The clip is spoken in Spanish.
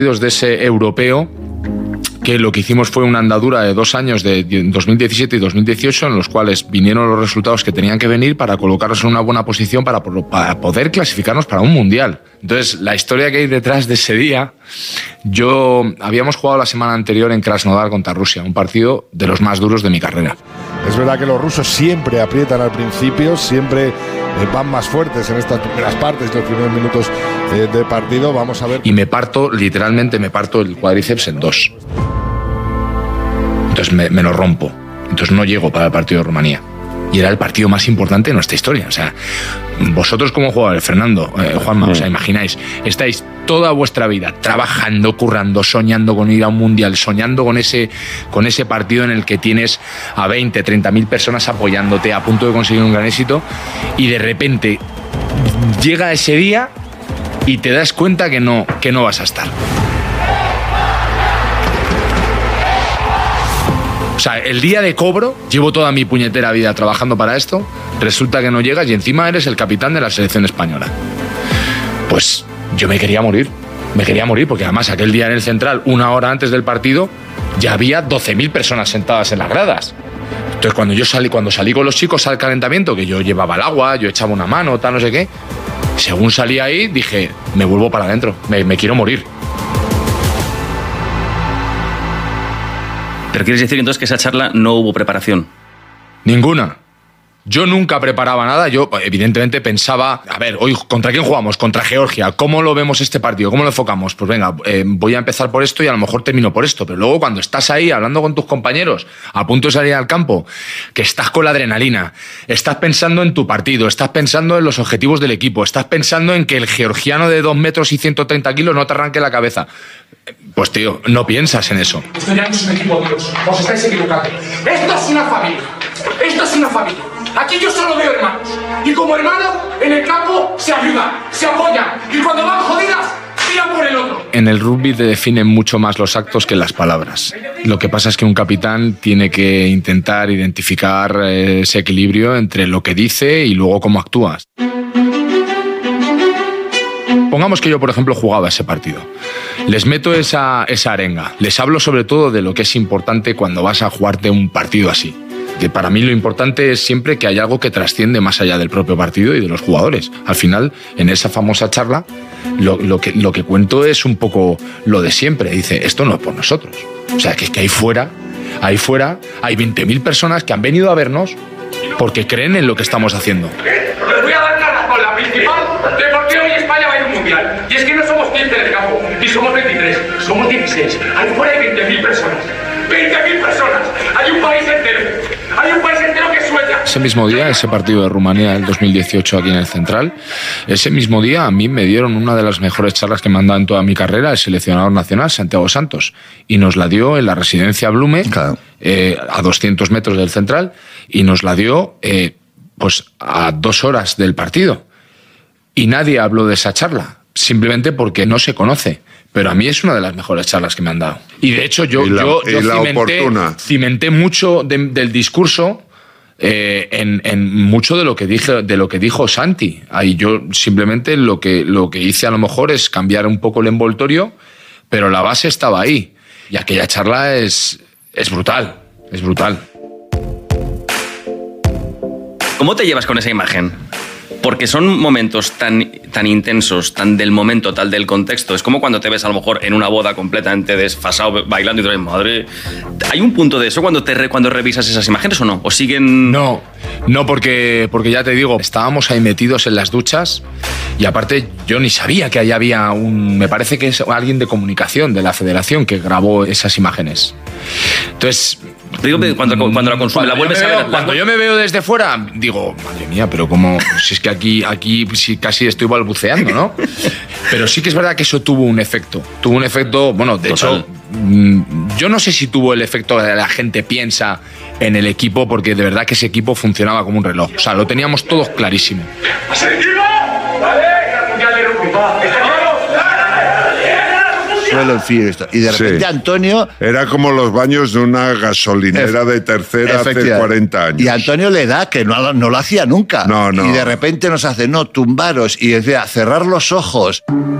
de ese europeo, que lo que hicimos fue una andadura de 2 años, de 2017 y 2018, en los cuales vinieron los resultados que tenían que venir para colocarnos en una buena posición para poder clasificarnos para un mundial. Entonces, la historia que hay detrás de ese día, habíamos jugado la semana anterior en Krasnodar contra Rusia, un partido de los más duros de mi carrera. Es verdad que los rusos siempre aprietan al principio, siempre van más fuertes en estas primeras partes, los primeros minutos de partido. Vamos a ver. Y literalmente me parto el cuádriceps en 2. Entonces me lo rompo. Entonces no llego para el partido de Rumanía. Y era el partido más importante de nuestra historia. O sea, vosotros como jugadores, Fernando, Juanma, o sea, imagináis, estáis toda vuestra vida trabajando, currando, soñando con ir a un mundial, soñando con ese partido en el que tienes a 20, 30.000 personas apoyándote, a punto de conseguir un gran éxito, y de repente llega ese día y te das cuenta que no vas a estar. O sea, el día de cobro, llevo toda mi puñetera vida trabajando para esto, resulta que no llegas y encima eres el capitán de la selección española. Pues yo me quería morir, porque además aquel día en el Central, 1 hora antes del partido, ya había 12.000 personas sentadas en las gradas. Entonces cuando salí con los chicos al calentamiento, que yo llevaba el agua, yo echaba una mano, tal, no sé qué, según salí ahí dije, me vuelvo para adentro, me quiero morir. ¿Pero quieres decir entonces que esa charla no hubo preparación? Ninguna. Yo nunca preparaba nada. Yo, evidentemente, pensaba, a ver, hoy, ¿contra quién jugamos? Contra Georgia. ¿Cómo lo vemos este partido? ¿Cómo lo enfocamos? Pues venga, voy a empezar por esto y a lo mejor termino por esto. Pero luego, cuando estás ahí hablando con tus compañeros, a punto de salir al campo, que estás con la adrenalina, estás pensando en tu partido, estás pensando en los objetivos del equipo, estás pensando en que el georgiano de 2 metros y 130 kilos no te arranque la cabeza. Pues, tío, no piensas en eso. Esto ya no es un equipo, Dios. Os estáis equivocando. Esto es una familia. Esto es una familia. Aquí yo solo veo hermanos. Y como hermanos, en el campo se ayudan, se apoyan. Y cuando van jodidas, tiran por el otro. En el rugby te definen mucho más los actos que las palabras. Lo que pasa es que un capitán tiene que intentar identificar ese equilibrio entre lo que dice y luego cómo actúas. Pongamos que yo, por ejemplo, jugaba ese partido. Les meto esa arenga. Les hablo sobre todo de lo que es importante cuando vas a jugarte un partido así. Que para mí lo importante es siempre que hay algo que trasciende más allá del propio partido y de los jugadores. Al final, en esa famosa charla, lo que cuento es un poco lo de siempre. Dice, esto no es por nosotros. O sea, que ahí fuera hay 20.000 personas que han venido a vernos porque creen en lo que estamos haciendo. Les voy a dar una razón, la principal, de por qué hoy España va a ir a un mundial. Y es que no somos 15 en el campo, ni somos 23, somos 16. Ahí fuera hay 20.000 personas. 20.000 personas. Hay un país entero. Hay un país entero que sueña. Ese mismo día, ese partido de Rumanía del 2018 aquí en el Central, ese mismo día a mí me dieron una de las mejores charlas que me han dado en toda mi carrera el seleccionador nacional, Santiago Santos, y nos la dio en la residencia Blume, claro. A 200 metros del Central, y nos la dio pues a 2 horas del partido. Y nadie habló de esa charla, simplemente porque no se conoce. Pero a mí es una de las mejores charlas que me han dado. Y de hecho yo cimenté mucho del discurso en mucho de lo que dijo Santi. Ahí yo simplemente lo que hice a lo mejor es cambiar un poco el envoltorio, pero la base estaba ahí. Y aquella charla es brutal, es brutal. ¿Cómo te llevas con esa imagen? Porque son momentos tan intensos, tan del momento, tal del contexto. Es como cuando te ves a lo mejor en una boda completamente desfasado, bailando y dices, madre... ¿Hay un punto de eso cuando revisas esas imágenes o no? ¿O siguen...? No, porque ya te digo, estábamos ahí metidos en las duchas y aparte yo ni sabía que allá había me parece que es alguien de comunicación de la federación que grabó esas imágenes. Entonces... Digo, cuando la consume, la vuelves a ver. Cuando yo me veo desde fuera, digo, madre mía, pero como si es que aquí sí casi estoy balbuceando, ¿no? Pero sí que es verdad que eso tuvo un efecto. Bueno, de hecho, yo no sé si tuvo el efecto que la gente piensa en el equipo, porque de verdad que ese equipo funcionaba como un reloj. O sea, lo teníamos todos clarísimo. Suelo decir esto. Y de repente Antonio... Era como los baños de una gasolinera de tercera hace 40 años. Y Antonio le da que no lo hacía nunca. No. Y de repente nos hace, tumbaros. Y decía, cerrar los ojos.